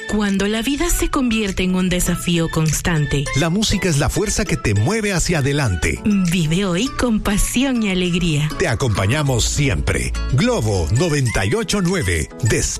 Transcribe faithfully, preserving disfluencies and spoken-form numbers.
Cuando la vida se convierte en un desafío constante, la música es la fuerza que te mueve hacia adelante. Vive hoy con pasión y alegría. Te acompañamos siempre. Globo noventa y ocho nueve.